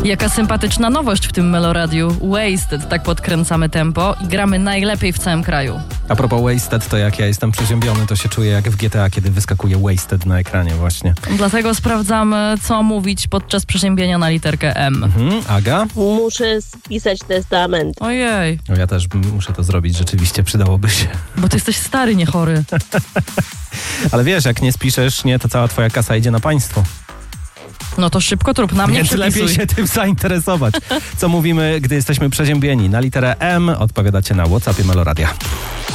Jaka sympatyczna nowość w tym Meloradiu. Wasted, tak podkręcamy tempo i gramy najlepiej w całym kraju. A propos Wasted, to jak ja jestem przeziębiony, to się czuję jak w GTA, kiedy wyskakuje Wasted na ekranie właśnie. Dlatego sprawdzamy, co mówić podczas przeziębienia na literkę M. Aga? Muszę spisać testament. Ojej, No ja też muszę to zrobić, rzeczywiście przydałoby się. bo ty jesteś stary, nie chory. Ale wiesz, jak nie spiszesz, to cała twoja kasa idzie na państwo. No to szybko trup, na mnie Więc przepisuj. lepiej się tym zainteresować. Co mówimy, gdy jesteśmy przeziębieni? Na literę M odpowiadacie na WhatsAppie Meloradia.